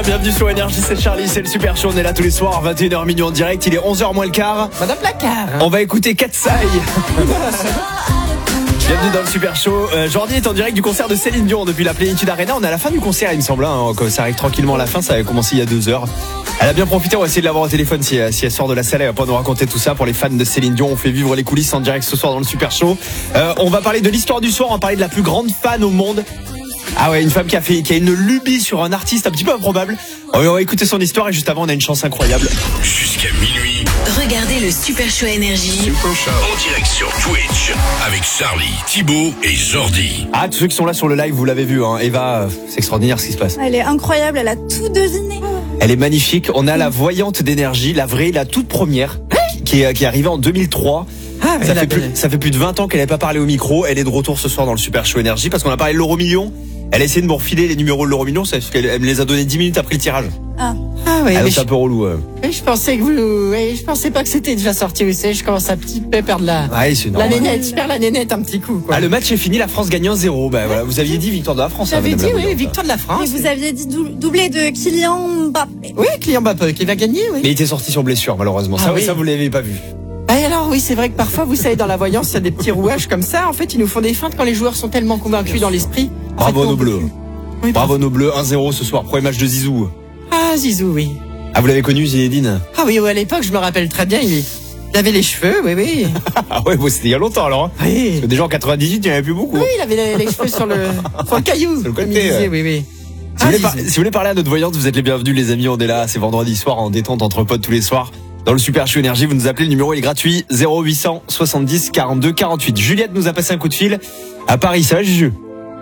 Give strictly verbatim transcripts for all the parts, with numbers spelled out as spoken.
Bienvenue sur Énergie, c'est Charlie, c'est le Super Show, on est là tous les soirs, vingt et une heures minuit en direct, il est onze heures moins le quart. Madame Placard. On va écouter Katsai. Bienvenue dans le Super Show. Euh, Jordi est en direct du concert de Céline Dion depuis la Plénitude Arena. On est à la fin du concert, il me semble, hein, ça arrive tranquillement à la fin, ça avait commencé il y a deux heures. Elle a bien profité, on va essayer de l'avoir au téléphone si, si elle sort de la salle, elle va pas nous raconter tout ça. Pour les fans de Céline Dion, on fait vivre les coulisses en direct ce soir dans le Super Show. Euh, on va parler de l'histoire du soir, on va parler de la plus grande fan au monde. Ah ouais, une femme qui a fait, qui a une lubie sur un artiste un petit peu improbable. On va écouter son histoire et juste avant on a une chance incroyable. Jusqu'à minuit. Regardez le Super Show Énergie. Super Show. En direct sur Twitch avec Charlie, Thibaut et Jordi. Ah, tous ceux qui sont là sur le live, vous l'avez vu, hein. Eva, c'est extraordinaire ce qui se passe. Elle est incroyable, elle a tout deviné. Elle est magnifique. On a la voyante d'énergie, la vraie, la toute première, qui est, qui est arrivée en deux mille trois. Ah, ça, fait plus, ça fait plus de vingt ans qu'elle n'avait pas parlé au micro. Elle est de retour ce soir dans le Super Show Énergie parce qu'on a parlé de l'euro million. Elle a essayé de me refiler les numéros de l'euro million, parce qu'elle elle me les a donnés dix minutes après le tirage. Ah, ah oui, ah, mais c'est un peu relou. Euh. Oui, je pensais que vous, oui, je pensais pas que c'était déjà sorti. Vous savez, je commence à petit peu perdre la, ouais, c'est la nénette. Je perds la nénette un petit coup. Quoi. Ah, le match est fini, la France gagne un zéro. Bah voilà, vous aviez dit victoire de la France. J'avais hein, dit oui, Voyante. victoire de la France. Et vous aviez dit dou- doublé de Kylian Mbappé. Oui, Kylian Mbappé qui va gagner. Oui. Mais il était sorti sur blessure malheureusement. Ah, ça, oui. ça vous l'avez pas vu. Et alors oui, c'est vrai que parfois, vous savez, dans la voyance, il y a des petits rouages comme ça. En fait, ils nous font des feintes quand les joueurs sont tellement convaincus dans l'esprit. Bravo en fait, nos on peut bleus. plus. Oui, Bravo nos bleus, un zéro ce soir, premier match de Zizou. Ah, Zizou, oui. Ah, vous l'avez connu Zinedine? Ah oui, ouais, à l'époque, je me rappelle très bien, il, il avait les cheveux, oui, oui. Ah ouais, bon, c'était il y a longtemps alors. Hein. Oui. Parce que déjà en quatre-vingt-dix-huit, il n'y en avait plus beaucoup. Oui, il avait les, les cheveux sur le, sur le caillou. Sur le comme côté, il disait, ouais. oui, oui. Si, Ah, vous voulez Zizou. par- si vous voulez parler à notre voyante, vous êtes les bienvenus les amis, on est là, c'est vendredi soir en détente entre potes tous les soirs. Dans le Super Show Énergie, vous nous appelez, le numéro il est gratuit, zéro huit cent soixante-dix quarante-deux quarante-huit. Juliette nous a passé un coup de fil à Paris, ça va Juju?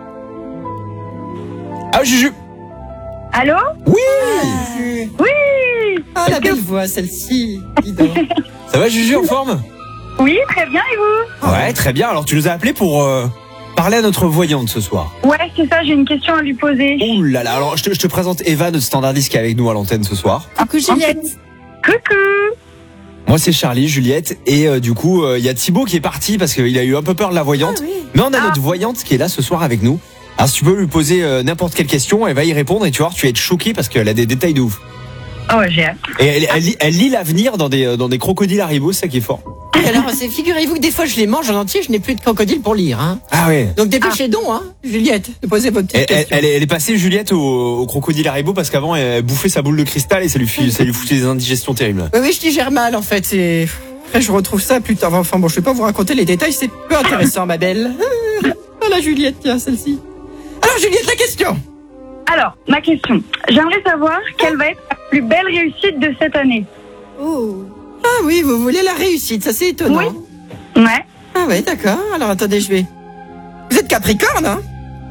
Ah Juju? Allô? Oui. Oui. Ah, la belle voix, celle-ci. Dis donc. Ça va Juju, en forme? Oui, très bien, et vous? Ouais, très bien, alors tu nous as appelé pour euh, parler à notre voyante ce soir. Ouais, c'est ça, j'ai une question à lui poser. Ouh là là, alors je te, je te présente Eva, notre standardiste qui est avec nous à l'antenne ce soir. Coucou Juliette. Coucou. Moi c'est Charlie, Juliette, et euh, du coup il euh, y a Thibaut qui est parti parce qu'il a eu un peu peur de la voyante. Ah oui. Mais on a Ah. notre voyante qui est là ce soir avec nous. Alors si tu peux lui poser euh, n'importe quelle question, elle va y répondre et tu vas voir, tu vas être choqué parce qu'elle a des détails de ouf. Oh, j'ai hâte. Et elle, elle, lit- elle lit l'avenir dans des, euh, dans des crocodiles Haribo, c'est ça qui est fort. Et alors, c'est- figurez-vous que des fois, je les mange en entier, je n'ai plus de crocodile pour lire, hein. Ah ouais. Donc, dépêchez donc, hein, Juliette, de poser votre petite Elle, elle, question. elle est, elle est passée Juliette au, au crocodile Haribo parce qu'avant elle bouffait sa boule de cristal et ça lui, fit- ça lui foutait des indigestions terribles. Oui, oui, je digère mal, en fait, c'est... Après, je retrouve ça plus tard. Enfin, bon, je vais pas vous raconter les détails, c'est peu intéressant, ma belle. Ah, la Juliette, tiens, celle-ci. Alors, Juliette, la question. Alors, ma question. J'aimerais savoir quelle va être la plus belle réussite de cette année. Oh. Ah oui, vous voulez la réussite, ça c'est étonnant. Oui. Ouais. Ah ouais, d'accord. Alors, attendez, je vais... Vous êtes Capricorne, hein?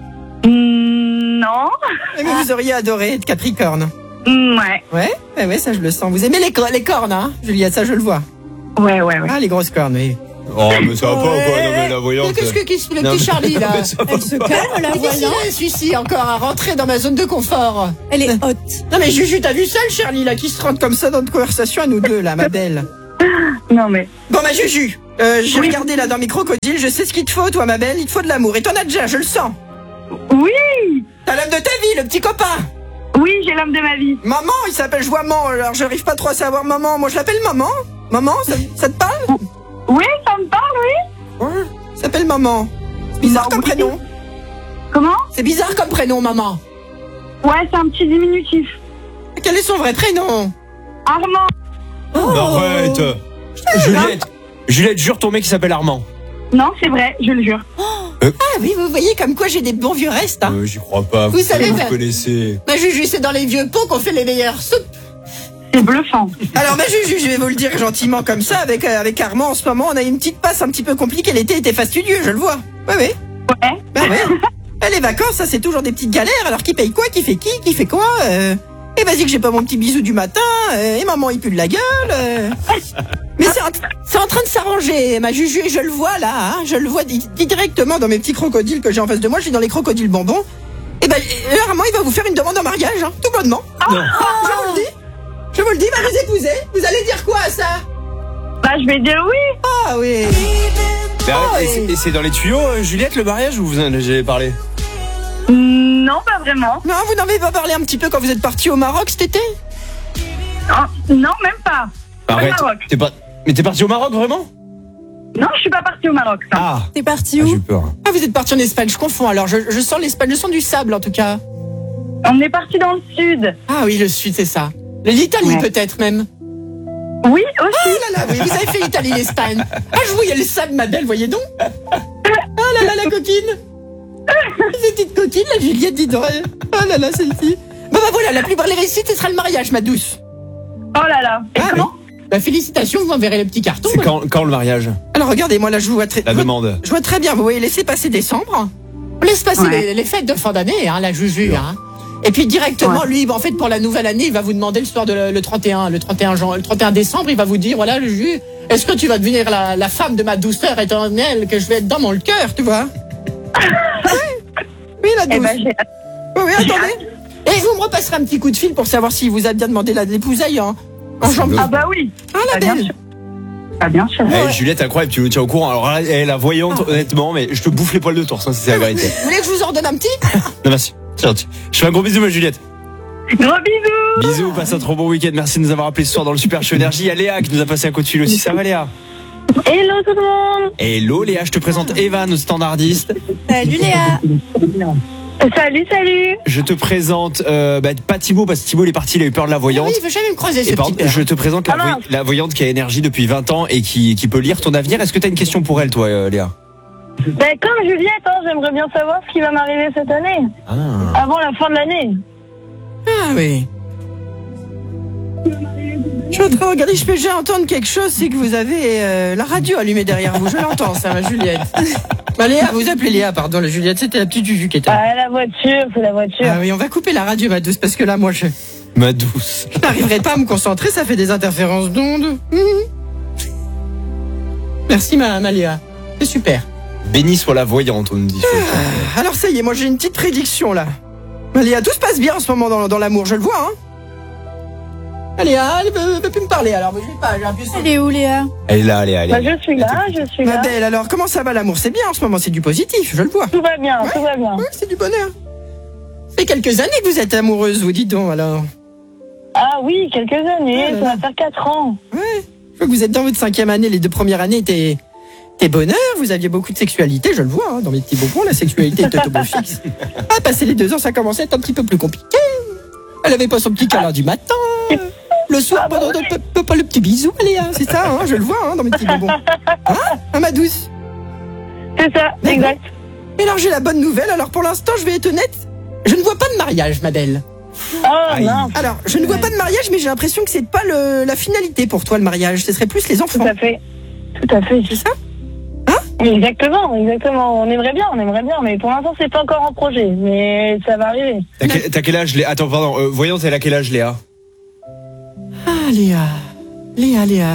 Mm, non. Eh bien, vous auriez adoré être Capricorne. Mm, ouais. Ouais, ouais, ouais, ça je le sens. Vous aimez les, cor- les cornes, hein, Juliette, ça je le vois. Ouais, ouais, ouais. Ah, les grosses cornes, oui. Oh mais ça va pas ou quoi? Non mais la Mais voyante. Qu'est-ce que qu'est-ce que le Non, petit mais- Charlie, là? mais ça va Elle se pas. calme la Mais qu'est-ce voyante. qu'il a, celui-ci, encore à rentrer dans ma zone de confort? Elle est haute. Non mais Juju, t'as vu ça, le Charlie, là, qui se rentre comme ça dans notre conversation à nous deux, là, ma belle? Non, mais. Bon, ma Juju, euh, j'ai Oui. regardé là dans mes crocodiles, je sais ce qu'il te faut, toi, ma belle, il te faut de l'amour. Et t'en as déjà, je le sens. Oui. T'as l'homme de ta vie, le petit copain. Oui, j'ai l'homme de ma vie. Maman, il s'appelle Joiement, alors j'arrive pas trop à savoir maman. Moi, je l'appelle maman. Maman, ça, ça te parle? Oui, ça me parle, oui. Ouais. Il s'appelle maman. C'est bizarre Bah, comme oui. prénom. Comment? C'est bizarre comme prénom, maman. Ouais, c'est un petit diminutif. Quel est son vrai prénom? Armand. Oh. Arrête. Juliette, Juliette, jure ton mec qui s'appelle Armand. Non, c'est vrai, je le jure. Ah oui, vous voyez comme quoi j'ai des bons vieux restes. Hein. Euh, J'y crois pas. Vous savez, vous bah- connaissez. Ma Juju, c'est dans les vieux pots qu'on fait les meilleures soupes. C'est bluffant. Alors ma Juju, je vais vous le dire gentiment comme ça, avec, euh, avec Armand en ce moment, on a une petite passe un petit peu compliquée, l'été était fastidieux, je le vois. Oui, oui. Ouais. Bah ouais. Eh, les vacances, ça c'est toujours des petites galères, alors qui paye quoi, qui fait qui, qui fait quoi euh... Et vas-y que j'ai pas mon petit bisou du matin, euh, et maman il pue de la gueule. euh. Mais c'est en, c'est en train de s'arranger, ma Juju, et je le vois là, hein, je le vois di- directement dans mes petits crocodiles que j'ai en face de moi, je suis dans les crocodiles bonbons. Et ben, euh, Armand il va vous faire une demande en mariage, hein, tout bonnement. Je vous le dis. Je vous le dis, va vous épouser. Vous allez dire quoi à ça? Bah, je vais dire oui. Ah oui. Mais arrête, Oh, et c'est- et- et c'est dans les tuyaux, euh, Juliette, le mariage, ou vous en avez parlé? Non, pas vraiment. Non, vous n'avez pas parlé un petit peu quand vous êtes parti au Maroc cet été? Oh, non, même pas. Arrête. Au Maroc. T'es pas... Mais t'es parti au Maroc vraiment? Non, je suis pas partie au Maroc. Non. Ah, T'es parti ah, où? j'ai eu peur. Ah, vous êtes parti en Espagne, je confonds. Alors, je, je sens l'Espagne, je sens du sable en tout cas. On est parti dans le sud. Ah oui, le sud, c'est ça. L'Italie Ouais. peut-être même. Oui, aussi. Oh là là, oui, vous avez fait l'Italie, l'Espagne. Ah, je vois, il y a le sable, ma belle, voyez donc. Ah là là, la coquine. Cette petite coquine, la Juliette, dis donc. Oh là là, celle-ci. Bah, bah voilà, la plus belle réussite, ce sera le mariage, ma douce. Oh là là. Et Ah, comment oui. Bah, félicitations, vous m'enverrez le petit carton. C'est quand, quand le mariage? Alors, regardez, moi là, je vous vois très, La je vois- demande. je vois très bien, vous voyez, laissez passer décembre. On laisse passer Ouais. les, les fêtes de fin d'année, hein, la Juju, hein. Et puis directement, lui, bah, en fait, pour la nouvelle année, il va vous demander le soir de le, le trente et un, le trente et un jan- le trente et un décembre, il va vous dire, voilà, le Juju, est-ce que tu vas devenir la, la femme de ma douceur éternelle que je vais être dans mon cœur, tu vois? Oui, oui, la Eh douce. ben, j'ai... Oui, oui, attendez. Et vous me repasserez un petit coup de fil pour savoir si vous a bien demandé la l'épousaille en, en janvier. Ah bah oui. Ah, la Ah, bien belle. sûr. Ah, bien sûr. Eh, Juliette, incroyable, tu nous tiens au courant. Alors, elle est la voyante, honnêtement, mais je te bouffe les poils de torse, hein, si c'est la vérité. Vous voulez que je vous en donne un petit? Non, merci. C'est gentil. Je fais un gros bisou, ma Juliette. Gros bisous. Bisous, passe un trop bon week-end. Merci de nous avoir appelés ce soir dans le Super Show Énergie. Il y a Léa qui nous a passé un coup de fil aussi. Ça va, Léa? Hello tout le monde. Hello, Léa, je te présente Eva, notre standardiste. Salut Léa. Salut, salut. Je te présente, euh, bah, pas Thibaut, parce que Thibaut, il est parti, il a eu peur de la voyante. Oui, il veut jamais me croiser, ce Et petit pardon, père. je te présente la, Ah voy- mince. la voyante qui a énergie depuis vingt ans et qui, qui peut lire ton avenir. Est-ce que tu as une question pour elle, toi, euh, Léa? Ben, comme Juliette, hein, j'aimerais bien savoir ce qui va m'arriver cette année. Ah. Avant la fin de l'année. Ah oui. Je suis en train de regarder, je peux déjà entendre quelque chose, c'est que vous avez euh, la radio allumée derrière vous. Je l'entends, ça, ma Juliette. Bah, Léa, vous appelez Léa, pardon, la Juliette, c'était la petite Juju qui était là. Ah, la voiture, c'est la voiture. Ah oui, on va couper la radio, ma douce, parce que là, moi, je, Ma douce. je n'arriverai pas à me concentrer, ça fait des interférences d'ondes. Mhm. Merci, ma, ma Léa. C'est super. Béni soit la voyante, on nous dit. Alors, ça y est, moi, j'ai une petite prédiction, là. Ma Léa, tout se passe bien en ce moment dans, dans l'amour, je le vois, hein. Allez, elle veut, veut plus me parler, alors, mais je vais pas, j'ai un peu Elle est où Léa? Elle est là, elle est là. elle est Bah, là. je suis là, je suis Ma là. belle, alors, comment ça va l'amour? C'est bien en ce moment, c'est du positif, je le vois. Tout va bien, tout va bien. Oui, c'est du bonheur. Ça fait quelques années que vous êtes amoureuse, vous dites donc, alors. Ah oui, quelques années, Ah là ça là. va faire quatre ans. Ouais. Je vois que vous êtes dans votre cinquième année, les deux premières années étaient, étaient bonheur, vous aviez beaucoup de sexualité, je le vois, hein, dans mes petits bonbons, la sexualité était au beau fixe. Ah, passer les deux ans, ça commençait à être un petit peu plus compliqué. Elle avait pas son petit câlin du matin. Le soir, pas, pas, pas, pas le petit bisou, allez, hein, c'est ça, hein, je le vois, hein, dans mes petits bonbons. Hein, hein, ma douce? C'est ça, Mais exact. Et alors, j'ai la bonne nouvelle, alors pour l'instant, je vais être honnête, je ne vois pas de mariage, ma belle. Oh Aïe. non, Alors, je ne vois pas de mariage, mais j'ai l'impression que c'est pas le, la finalité pour toi, le mariage. Ce serait plus les enfants. tout à fait. Tout à fait. C'est ça? Exactement, exactement. On aimerait bien, on aimerait bien, mais pour l'instant, c'est pas encore en projet. Mais ça va arriver. T'as quel, t'as quel âge, Léa? Attends, pardon, euh, voyante, elle a quel âge, Léa? Ah, Léa. Léa, Léa.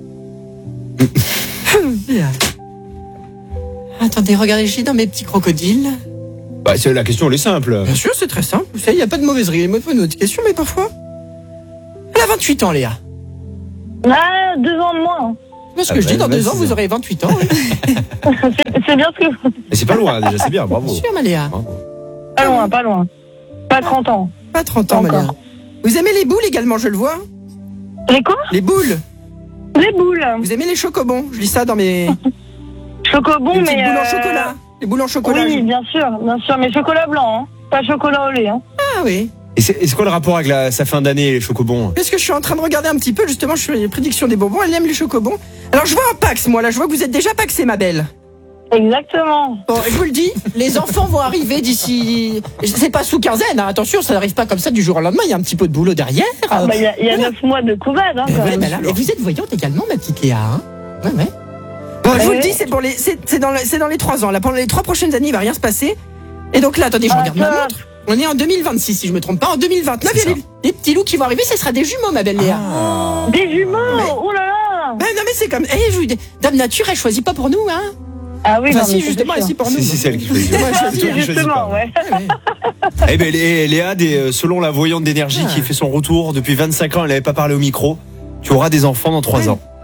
Léa. Attendez, regardez, je suis dans mes petits crocodiles. Bah, c'est, la question, elle est simple. Bien sûr, c'est très simple. Vous savez, il n'y a pas de mauvaise il pas de mauvaise question, mais parfois. Elle a vingt-huit ans, Léa. Ah, deux ans de moins. Moi, ce Ah que je bah, dis, dans bah, deux ans, c'est vous ça. aurez vingt-huit ans. Oui. C'est c'est bien ce que vous... Et c'est pas loin, déjà, c'est bien, bravo. Bien sûr, ma Léa. Bravo. Pas loin, pas loin. Pas trente ans. Pas trente ans, ma Encore. Léa. Vous aimez les boules également, je le vois. Les quoi? Les boules. Les boules. Vous aimez les chocobons. Je lis ça dans mes. Chocobon, les petites mais... boules en euh, chocolat. Les boules en chocolat. Oui, je- bien sûr, bien sûr. Mais chocolat blanc, hein. Pas chocolat au lait, hein. Ah oui. Et c'est, et c'est quoi le rapport avec la, sa fin d'année, les chocobons? Parce que je suis en train de regarder un petit peu, justement, je suis les prédictions des bonbons. Elle aime les chocobons. Alors, je vois un Pax, moi, là. Je vois que vous êtes déjà paxé, ma belle. Exactement. Bon, je vous le dis, les enfants vont arriver d'ici. C'est pas sous quinzaine, hein. Attention, ça n'arrive pas comme ça du jour au lendemain. Il y a un petit peu de boulot derrière. Ah, bah, il y a, il y a Voilà. neuf mois de couvade, hein, Eh quand ouais, même. bah là, et vous êtes voyante également, ma petite Léa. Hein ouais, ouais. Bon, je vous le dis, c'est pour les, c'est, c'est dans, le- c'est dans les trois ans. Là, pendant les trois prochaines années, il va rien se passer. Et donc là, attendez, je Ah, regarde ma ça. montre. On est en deux mille vingt-six, si je me trompe pas. En deux mille vingt-neuf, il C'est y a les, les petits loups qui vont arriver. Ce sera des jumeaux, ma belle Léa. Ah. Des jumeaux. Mais- Oh là là. Ben non, mais c'est comme. Eh, je vous dis, Dame Nature, elle choisit pas pour nous, hein. Ah oui, Enfin, non, mais si, c'est justement, elle sûr. si pour nous. Si, si, c'est elle qui choisit. Ouais, je C'est choisis, toi qui choisis Justement, pas. ouais. Ouais, ouais. Eh ben, Lé- Léa, des, euh, selon la voyante d'énergie Ah. qui fait son retour depuis vingt-cinq ans, elle n'avait pas parlé au micro. Tu auras des enfants dans trois Ouais. ans.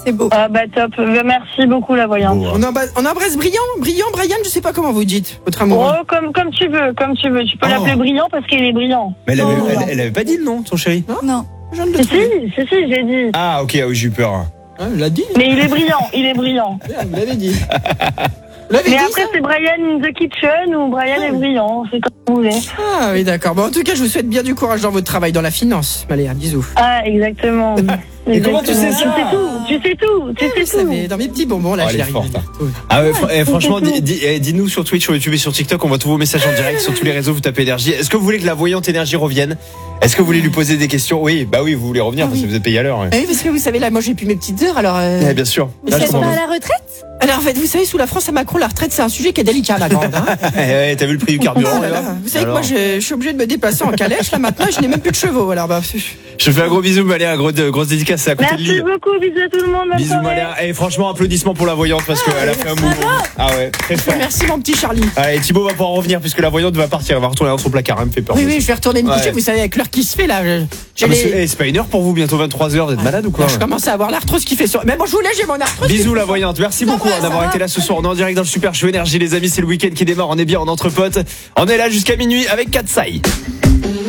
C'est beau. Ah bah top. Euh, Merci beaucoup la voyante. Bon, On, embrasse, on embrasse Brillant, Brillant, Brian, je sais pas comment vous dites, votre amoureux. Oh, comme, comme tu veux, comme tu veux. Tu peux Oh. l'appeler brillant parce qu'il est brillant. Mais elle avait, Oh. elle, elle avait pas dit le nom, ton chéri. Non. Je viens de le Si, trouver. si, si, j'ai dit. Ah, ok, ah oui, j'ai eu peur. Ah, il l'a dit. Mais il est brillant, il est brillant. Vous l'avez dit. Vous l'avez Mais dit, après, ça c'est Brian in the Kitchen ou Brian est brillant. C'est comme vous voulez. Ah oui, d'accord. Bon, en tout cas, je vous souhaite bien du courage dans votre travail, dans la finance. Maléa, bisous. Ah, exactement. Et comment tu sais Exactement. ça Tu sais tout, tu sais tout, tu Vous sais tout. savez, dans mes petits bonbons, là, Oh, j'y elle est arrive. forte, hein. Ah ouais, fr- eh, franchement, c'est tout. dis- dis- eh, dis-nous sur Twitch, sur YouTube et sur TikTok, on voit tous vos messages en direct sur tous les réseaux, vous tapez énergie. Est-ce que vous voulez que la voyante énergie revienne? Est-ce que vous voulez lui poser des questions? Oui, bah oui, vous voulez revenir Ah parce oui. que vous êtes payé à l'heure. Ouais. Ah oui, parce que vous savez, là, moi, j'ai plus mes petites heures, alors... euh, Eh, bien sûr. Mais Là, vous je êtes pas comprends. à la retraite? Alors, en fait, vous savez, sous la France à Macron, la retraite, c'est un sujet qui est délicat, ma grande. Hein. Eh, ouais, t'as vu le prix du carburant Ah là là là. Vous savez que Alors moi, je, je suis obligé de me déplacer en calèche, là, maintenant, et je n'ai même plus de chevaux, alors bah... Je fais un gros bisou, Maléa, gros, de- grosse dédicace, c'est à côté de Merci Lille. beaucoup, bisous à tout le monde. bonne Bisous soirée. Maléa. Et franchement, applaudissements pour la voyante parce qu'elle a fait un mouvement. Ah ouais, très fort. Merci, mon petit Charlie. Allez, Thibaut va pouvoir revenir puisque la voyante va partir, elle va retourner dans son placard, elle me fait peur. Oui, oui, je vais retourner me coucher, Ouais. vous savez, avec l'heure qui se fait, là. je- j'ai Ah, mais les- c'est eh, c'est pas une heure pour vous, bientôt vingt-trois heures, vous êtes malade ou quoi? Je commence à avoir l'arthrose qui fait sur... Mais bon, je voulais, j'ai mon arthrose. Bisous la voyante, merci beaucoup hein, d'avoir été là ce soir. On est en direct dans le Super Show Énergie les amis, c'est le week-end qui démarre, on est bien en entre potes. On est là jusqu'à minuit avec Katsai.